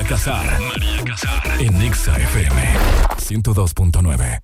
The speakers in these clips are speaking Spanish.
Casar. En Exa FM 102.9.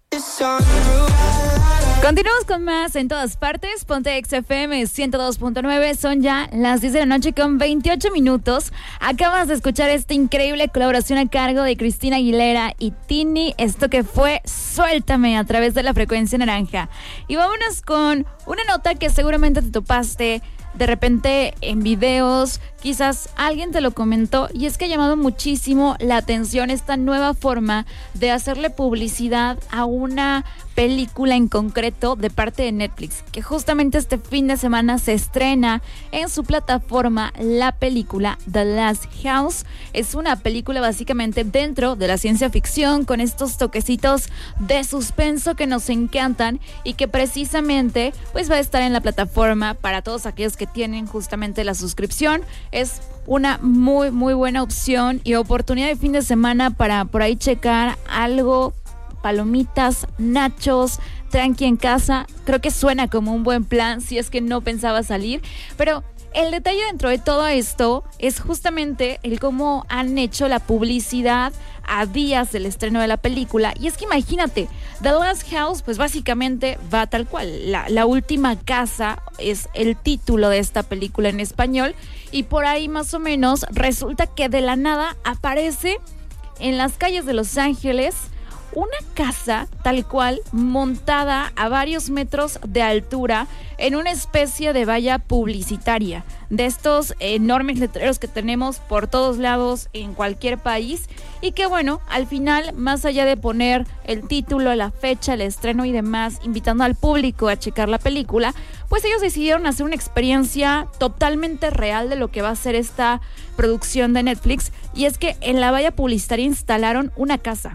Continuamos con más en todas partes. Ponte Exa FM 102.9. Son ya las 10 de la noche con 28 minutos. Acabas de escuchar esta increíble colaboración a cargo de Cristina Aguilera y Tini. Esto que fue Suéltame a través de la frecuencia naranja. Y vámonos con una nota que seguramente te topaste de repente en videos, quizás alguien te lo comentó, y es que ha llamado muchísimo la atención esta nueva forma de hacerle publicidad a una película en concreto de parte de Netflix, que justamente este fin de semana se estrena en su plataforma la película The Last House. Es una película básicamente dentro de la ciencia ficción con estos toquecitos de suspenso que nos encantan y que precisamente pues va a estar en la plataforma para todos aquellos que tienen justamente la suscripción. Es una muy buena opción y oportunidad de fin de semana para por ahí checar algo, palomitas, nachos, tranqui en casa. Creo que suena como un buen plan si es que no pensaba salir, pero el detalle dentro de todo esto es justamente el cómo han hecho la publicidad a días del estreno de la película. Y es que imagínate, The Last House pues básicamente va tal cual, la última casa es el título de esta película en español, y por ahí más o menos resulta que de la nada aparece en las calles de Los Ángeles una casa tal cual montada a varios metros de altura en una especie de valla publicitaria, de estos enormes letreros que tenemos por todos lados en cualquier país, y que bueno, al final, más allá de poner el título, la fecha, el estreno y demás, invitando al público a checar la película, pues ellos decidieron hacer una experiencia totalmente real de lo que va a ser esta producción de Netflix, y es que en la valla publicitaria instalaron una casa.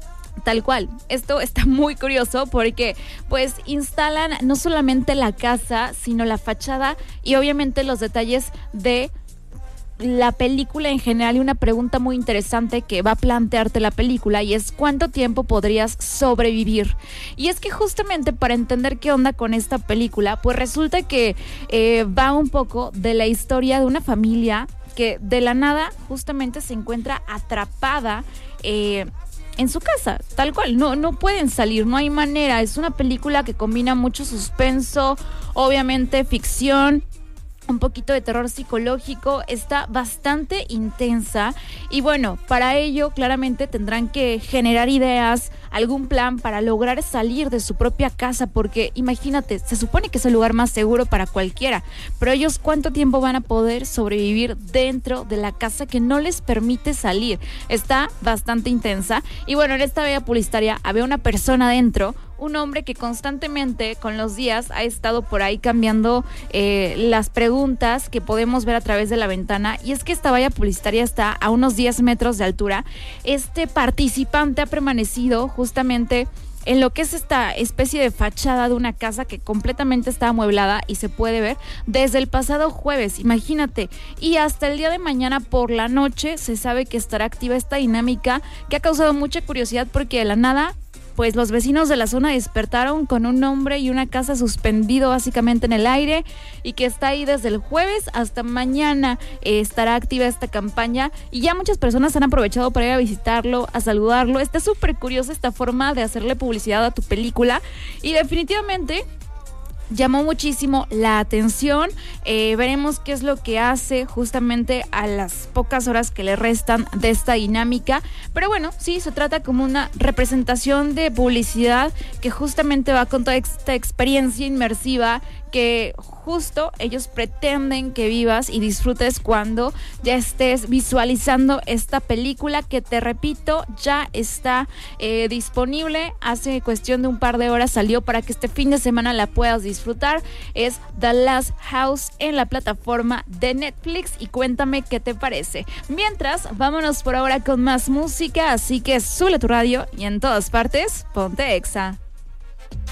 Tal cual, esto está muy curioso porque pues instalan no solamente la casa, sino la fachada y obviamente los detalles de la película en general. Y una pregunta muy interesante que va a plantearte la película, y es ¿cuánto tiempo podrías sobrevivir? Y es que justamente para entender qué onda con esta película, pues resulta que va un poco de la historia de una familia que de la nada justamente se encuentra atrapada en su casa, tal cual, no pueden salir, no hay manera. Es una película que combina mucho suspenso, obviamente ficción, un poquito de terror psicológico, está bastante intensa y bueno, para ello claramente tendrán que generar ideas, algún plan para lograr salir de su propia casa, porque imagínate, se supone que es el lugar más seguro para cualquiera, pero ellos ¿cuánto tiempo van a poder sobrevivir dentro de la casa que no les permite salir? Está bastante intensa y bueno, en esta valla publicitaria había una persona dentro, un hombre que constantemente con los días ha estado por ahí cambiando las preguntas que podemos ver a través de la ventana, y es que esta valla publicitaria está a unos 10 metros de altura. Este participante ha permanecido justamente en lo que es esta especie de fachada de una casa que completamente está amueblada y se puede ver desde el pasado jueves, imagínate, y hasta el día de mañana por la noche se sabe que estará activa esta dinámica que ha causado mucha curiosidad, porque de la nada pues los vecinos de la zona despertaron con un hombre y una casa suspendido básicamente en el aire, y que está ahí desde el jueves hasta mañana. Estará activa esta campaña y ya muchas personas han aprovechado para ir a visitarlo, a saludarlo. Está súper curiosa esta forma de hacerle publicidad a tu película y definitivamente llamó muchísimo la atención. Veremos qué es lo que hace justamente a las pocas horas que le restan de esta dinámica, pero bueno, sí, se trata como una representación de publicidad que justamente va con toda esta experiencia inmersiva que justo ellos pretenden que vivas y disfrutes cuando ya estés visualizando esta película, que te repito, ya está disponible. Hace cuestión de un par de horas salió para que este fin de semana la puedas disfrutar. Es The Last House en la plataforma de Netflix y cuéntame qué te parece. Mientras, vámonos por ahora con más música, así que sube tu radio y en todas partes, ponte Exa.